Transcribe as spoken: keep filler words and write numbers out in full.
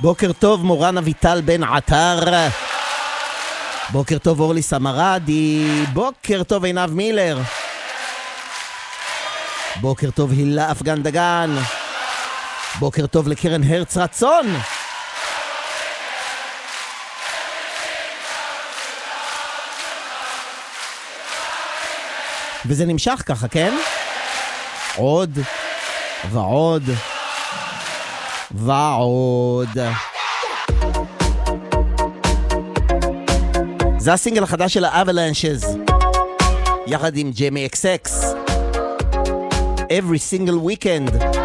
בוקר טוב מורן אביטל בן עטר. בוקר טוב אורלי סמרדי. בוקר טוב עינב מילר. בוקר טוב הילה אפגן דגן. בוקר טוב לקרן הרץ רצון. וזה נמשך ככה, כן? עוד ועוד ועוד. זה הסינגל החדש של האבלנשז יחד עם ג'יימי אקס אקס. Every single weekend.